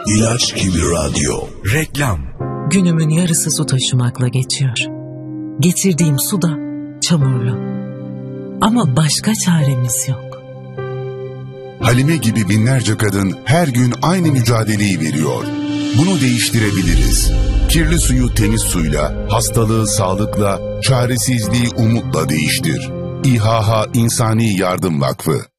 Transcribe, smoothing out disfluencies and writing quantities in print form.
İlaç gibi radyo. Reklam. Günümün yarısı su taşımakla geçiyor. Getirdiğim su da çamurlu. Ama başka çaremiz yok. Halime gibi binlerce kadın her gün aynı mücadeleyi veriyor. Bunu değiştirebiliriz. Kirli suyu temiz suyla, hastalığı sağlıkla, çaresizliği umutla değiştir. İHH İnsani Yardım Vakfı.